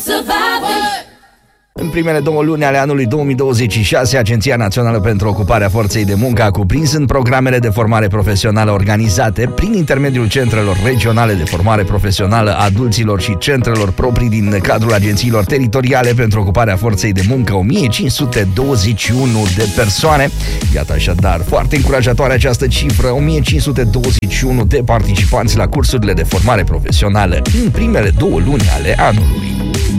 În primele 2 luni ale anului 2026, Agenția Națională pentru Ocuparea Forței de Muncă a cuprins în programele de formare profesională organizate prin intermediul centrelor regionale de formare profesională a adulților și centrelor proprii din cadrul agențiilor teritoriale pentru ocuparea forței de muncă 1521 de persoane. Iată așadar, foarte încurajatoare această cifră, 1521 de participanți la cursurile de formare profesională în primele 2 luni ale anului.